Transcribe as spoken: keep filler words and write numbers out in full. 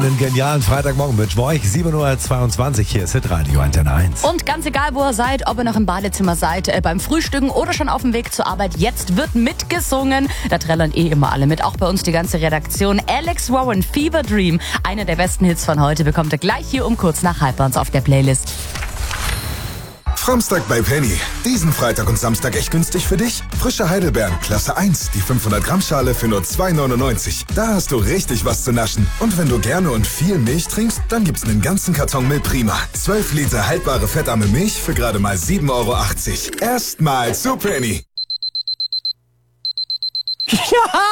einen genialen Freitagmorgen wünschen wir euch. sieben Uhr zweiundzwanzig, hier ist Hitradio Antenne eins. Und ganz egal, wo ihr seid, ob ihr noch im Badezimmer seid, äh, beim Frühstücken oder schon auf dem Weg zur Arbeit, jetzt wird mitgesungen. Da trällern eh immer alle mit, auch bei uns die ganze Redaktion. Alex Warren, Fever Dream, einer der besten Hits von heute, bekommt ihr gleich hier um kurz nach halb bei uns auf der Playlist. Samstag bei Penny. Diesen Freitag und Samstag echt günstig für dich? Frische Heidelbeeren, Klasse eins, die fünfhundert Gramm Schale für nur zwei neunundneunzig. Da hast du richtig was zu naschen. Und wenn du gerne und viel Milch trinkst, dann gibt's einen ganzen Karton Milch Prima. zwölf Liter haltbare fettarme Milch für gerade mal sieben Euro achtzig. Erstmal zu Penny. Ja!